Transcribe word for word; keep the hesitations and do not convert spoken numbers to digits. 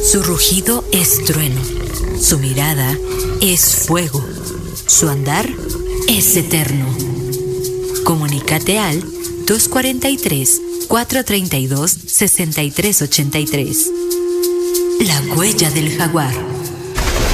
Su rugido es trueno, su mirada es fuego, su andar es eterno. Comunícate al dos cuatro tres, cuatro tres dos, seis tres ocho tres. La huella del jaguar.